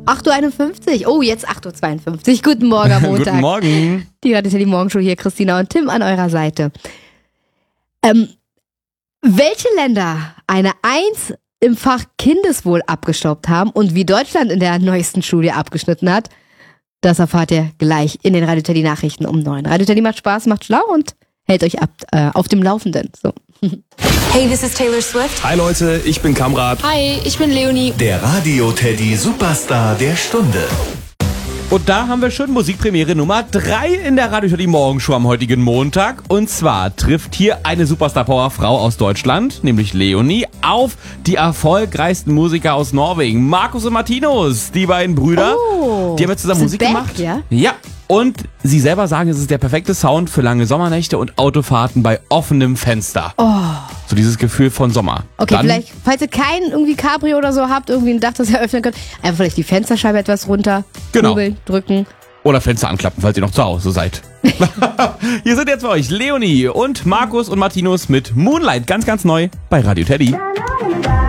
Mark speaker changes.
Speaker 1: 8.51 Uhr. Oh, jetzt 8.52 Uhr. Guten Morgen am Montag.
Speaker 2: Guten Morgen.
Speaker 1: Die Radio Teddy Morgenshow hier, Christina und Tim an eurer Seite. Welche Länder eine 1 im Fach Kindeswohl abgestaubt haben und wie Deutschland in der neuesten Studie abgeschnitten hat, das erfahrt ihr gleich in den Radio Teddy Nachrichten um 9. Radio Teddy macht Spaß, macht schlau und hält euch auf dem Laufenden. So.
Speaker 3: Hey, this is Taylor Swift.
Speaker 2: Hi Leute, ich bin Kamrat.
Speaker 3: Hi, ich bin Leonie.
Speaker 4: Der Radio Teddy Superstar der Stunde.
Speaker 2: Und da haben wir schon Musikpremiere Nummer 3 in der Radio Teddy Morgenshow am heutigen Montag. Und zwar trifft hier eine Superstar-Power-Frau aus Deutschland, nämlich Leonie, auf die erfolgreichsten Musiker aus Norwegen. Markus und Martinus, die beiden Brüder.
Speaker 1: Oh,
Speaker 2: die haben jetzt zusammen Musik
Speaker 1: back,
Speaker 2: gemacht.
Speaker 1: ja?
Speaker 2: Ja. Und sie selber sagen, es ist der perfekte Sound für lange Sommernächte und Autofahrten bei offenem Fenster.
Speaker 1: Oh.
Speaker 2: So dieses Gefühl von Sommer.
Speaker 1: Okay,
Speaker 2: Dann,
Speaker 1: vielleicht, falls ihr kein irgendwie Cabrio oder so habt, irgendwie ein Dach, das ihr öffnen könnt, einfach vielleicht die Fensterscheibe etwas runter,
Speaker 2: Genau.
Speaker 1: kurbeln, drücken.
Speaker 2: Oder Fenster anklappen, falls ihr noch zu Hause seid. Hier sind jetzt für euch Leonie und Markus und Martinus mit Moonlight. Ganz, ganz neu bei Radio Teddy.
Speaker 5: La, la, la, la.